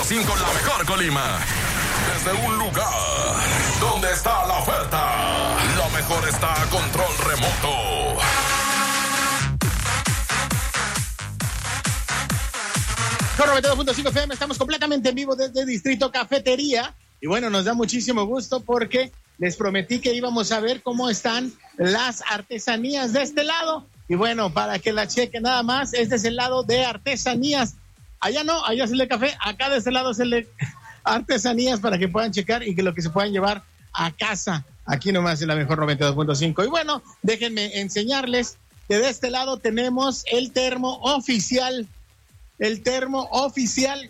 la mejor Colima. Desde un lugar donde está la oferta, lo mejor está a control remoto. Con 92.5 FM, estamos completamente en vivo desde Distrito Cafetería. Y bueno, nos da muchísimo gusto porque les prometí que íbamos a ver cómo están las artesanías de este lado. Y bueno, para que la chequen nada más, este es el lado de artesanías. Allá no, allá es el de café, acá de este lado es el de artesanías para que puedan checar y que lo que se puedan llevar a casa. Aquí nomás en la mejor 92.5. Y bueno, déjenme enseñarles que de este lado tenemos el termo oficial. El termo oficial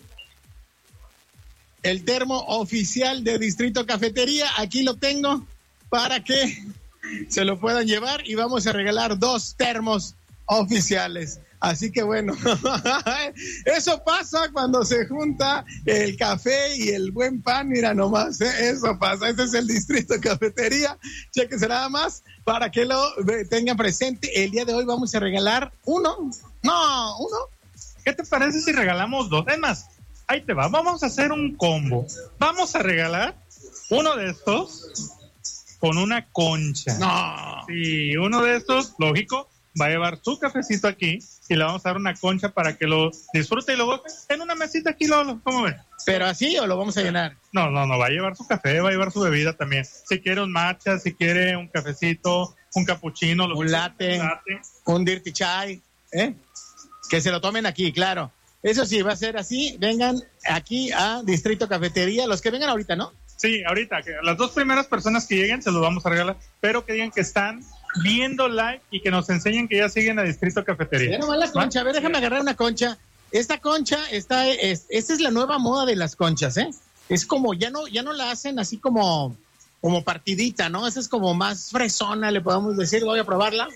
de Distrito Cafetería. Aquí lo tengo para que se lo puedan llevar y vamos a regalar 2 termos oficiales. Así que bueno, eso pasa cuando se junta el café y el buen pan. Mira nomás, eso pasa. Este es el Distrito Cafetería. Chéquense nada más para que lo tengan presente. El día de hoy vamos a regalar uno. ¿Qué te parece si regalamos 2? Además, ahí te va. Vamos a hacer un combo. Vamos a regalar uno de estos con una concha. No. Sí, uno de estos, lógico, va a llevar su cafecito aquí y le vamos a dar una concha para que lo disfrute y luego en una mesita aquí lo ¿cómo ven? ¿Pero así o lo vamos a llenar? No, va a llevar su café, va a llevar su bebida también. Si quiere un matcha, si quiere un cafecito, un cappuccino, un latte, un dirty chai, que se lo tomen aquí, claro. Eso sí, va a ser así. Vengan aquí a Distrito Cafetería, los que vengan ahorita, ¿no? Sí, ahorita, que las 2 primeras personas que lleguen se los vamos a regalar, pero que digan que están viendo live y que nos enseñen que ya siguen a Distrito Cafetería. Ya nomás la concha, a ver, déjame agarrar una concha. Esta concha esta es la nueva moda de las conchas, ¿eh? Es como, ya no la hacen así como partidita, ¿no? Esa es como más fresona, le podemos decir. Voy a probarla.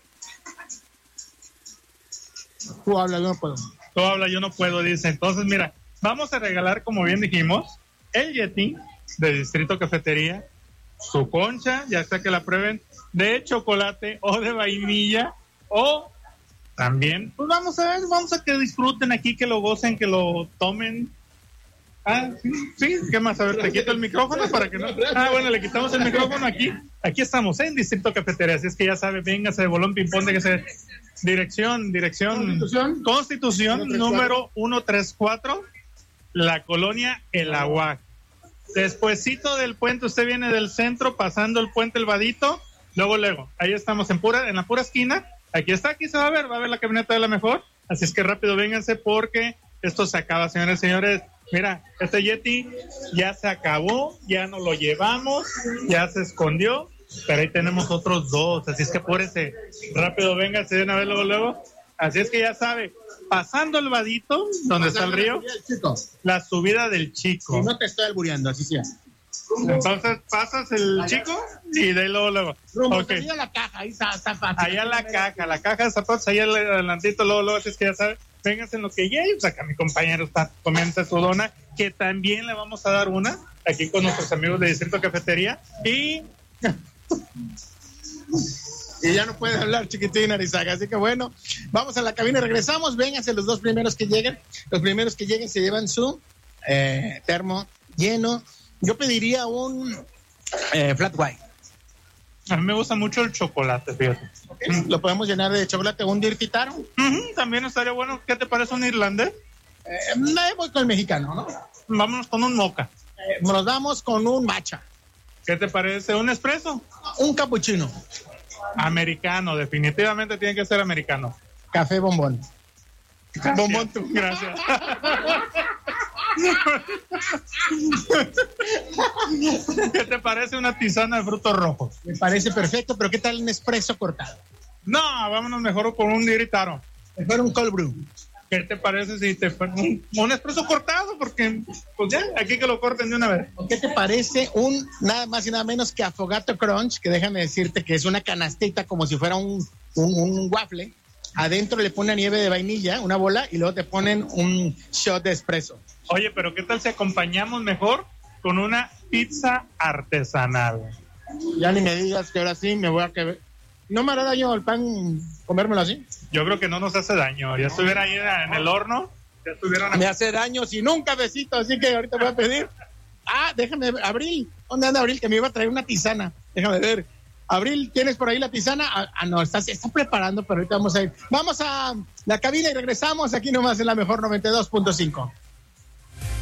Tú habla, yo no puedo. Tú habla, yo no puedo, dice. Entonces, mira, vamos a regalar, como bien dijimos, el Yeti de Distrito Cafetería, su concha, ya sea que la prueben, de chocolate o de vainilla, o también, pues vamos a que disfruten aquí, que lo gocen, que lo tomen. Sí, ¿qué más? A ver, te quito el micrófono para que no. Bueno, le quitamos el micrófono aquí estamos en Distrito Cafetería, así es que ya sabe, véngase de bolón ping-pong, de que se... Dirección Constitución número 134, la colonia El Aguac. Despuésito del puente, usted viene del centro, pasando el puente El Vadito, luego, ahí estamos en la pura esquina, aquí se va a ver la camioneta de la mejor, así es que rápido vénganse porque esto se acaba, señores y señores. Mira, este Yeti ya se acabó, ya no lo llevamos, ya se escondió, pero ahí tenemos otros 2, así es que apúrese, rápido vénganse de una vez luego, así es que ya sabe, pasando el Vadito, donde está el río, la subida del Chico. Y no te estoy albureando, así sea. Entonces pasas el Chico y de ahí luego. Okay. Ahí a la caja, ahí está fácil. Allá la caja de zapatos, ahí adelantito, luego, así es que ya sabe, vénganse en lo que llegue, pues acá mi compañero está comiendo su dona, que también le vamos a dar una, aquí con nuestros amigos de Distrito Cafetería, y ya no puede hablar, chiquitín Arizaga, así que bueno, vamos a la cabina y regresamos. Vénganse los 2 primeros que lleguen. Los primeros que lleguen se llevan su termo lleno. Yo pediría un flat white. A mí me gusta mucho el chocolate, fíjate. Okay. Lo podemos llenar de chocolate, un dirty taro. También estaría bueno. ¿Qué te parece un irlandés? Me voy con el mexicano, ¿no? Vámonos con un mocha. Nos vamos con un matcha. ¿Qué te parece? ¿Un espresso? Un cappuccino. Americano, definitivamente tiene que ser americano. Café bombón. Gracias. Bombón tú, gracias. ¿Qué te parece una tisana de frutos rojos? Me parece perfecto, pero ¿qué tal un espresso cortado? No, vámonos mejor con un diritaro. Mejor un cold brew. ¿Qué te parece si te un espresso cortado? Porque, pues ya, aquí que lo corten de una vez. ¿Qué te parece un nada más y nada menos que Affogato Crunch? Que déjame decirte que es una canastita como si fuera un waffle. Adentro le ponen nieve de vainilla, una bola, y luego te ponen un shot de espresso. Oye, pero ¿qué tal si acompañamos mejor con una pizza artesanal? Ya ni me digas que ahora sí me voy a quedar. ¿No me hará daño el pan comérmelo así? Yo creo que no nos hace daño. Ya estuviera ahí en el horno, Me hace daño sin un cafecito, así que ahorita voy a pedir. Déjame ver, Abril, ¿dónde anda Abril? Que me iba a traer una tisana. Déjame ver. Abril, ¿tienes por ahí la tisana? No, está preparando, pero ahorita vamos a ir. Vamos a la cabina y regresamos aquí nomás en la mejor 92.5.